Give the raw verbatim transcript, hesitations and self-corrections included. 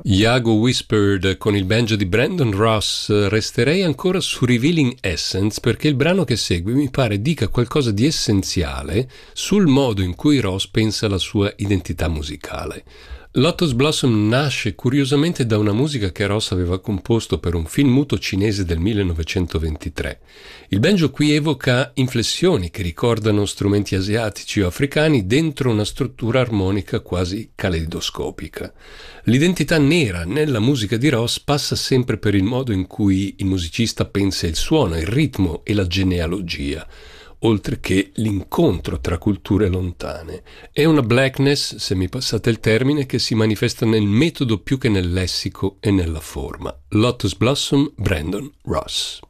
Iago Whispered con il banjo di Brandon Ross. Resterei ancora su Revealing Essence perché il brano che segue mi pare dica qualcosa di essenziale sul modo in cui Ross pensa alla sua identità musicale. Lotus Blossom nasce curiosamente da una musica che Ross aveva composto per un film muto cinese del millenovecentoventitré. Il banjo qui evoca inflessioni che ricordano strumenti asiatici o africani dentro una struttura armonica quasi caleidoscopica. L'identità nera nella musica di Ross passa sempre per il modo in cui il musicista pensa il suono, il ritmo e la genealogia, oltre che l'incontro tra culture lontane. È una blackness, se mi passate il termine, che si manifesta nel metodo più che nel lessico e nella forma. Lotus Blossom, Brandon Ross.